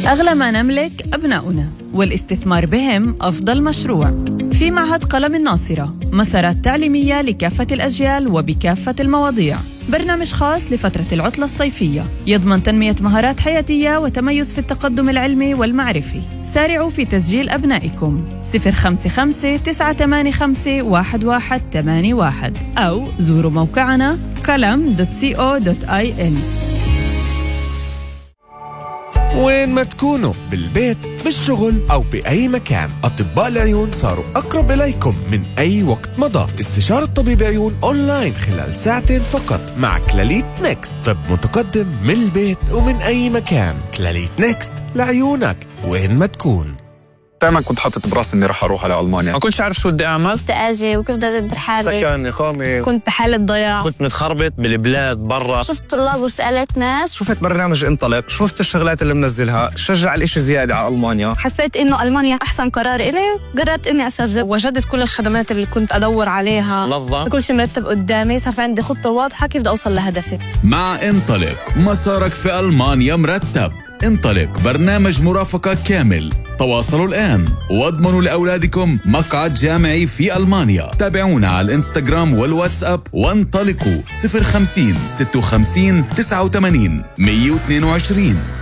أغلى ما نملك أبناؤنا، والاستثمار بهم أفضل مشروع. في معهد قلم الناصرة مسارات تعليمية لكافة الأجيال وبكافة المواضيع. برنامج خاص لفترة العطلة الصيفية يضمن تنمية مهارات حياتية وتميز في التقدم العلمي والمعرفي. سارعوا في تسجيل أبنائكم 055-985-1181 أو زوروا موقعنا kalam.co.il. وين ما تكونوا، بالبيت، بالشغل أو بأي مكان، أطباء العيون صاروا أقرب إليكم من أي وقت مضى. استشارة طبيب عيون أونلاين خلال ساعتين فقط مع كلاليت نيكست. طب متقدم من البيت ومن أي مكان. كلاليت نيكست لعيونك وين ما تكون. دايما كنت حاطط براسي اني رح اروح على المانيا، ما كنتش عارف شو بدي اعمل. كنت اجي وكيف بدي ادبر حالي، سكن، اقامه، كنت بحالة ضياع، كنت متخربط بالبلاد برا. شفت طلاب وسالت ناس، شفت برنامج انطلق، شفت الشغلات اللي منزلها، شجع الاشي زياده على المانيا. حسيت انه المانيا احسن قرار الي، قررت اني اسجل. وجدت كل الخدمات اللي كنت ادور عليها، منظم، كل شيء مرتب قدامي، صار في عندي خطه واضحه كيف بدي اوصل لهدفي. مع انطلق مسارك في ألمانيا مرتب. انطلق برنامج مرافقة كامل. تواصلوا الآن واضمنوا لأولادكم مقعد جامعي في ألمانيا. تابعونا على الانستغرام والواتساب وانطلقوا 050-56-89-122.